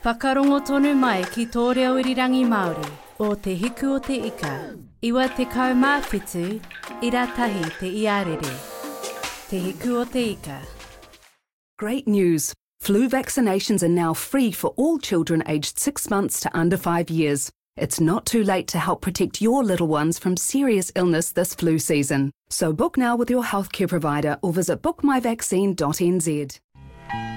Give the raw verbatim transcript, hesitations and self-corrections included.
Whakarongo tonu mai ki tō reo irirangi Māori o te hiku o te ika. Iwa te kaumāwhitu, ira tahi te iarere. Te hiku o te ika. Great news! Flu vaccinations are now free for all children aged six months to under five years. It's not too late to help protect your little ones from serious illness this flu season. So book now with your healthcare provider or visit book my vaccine dot n z.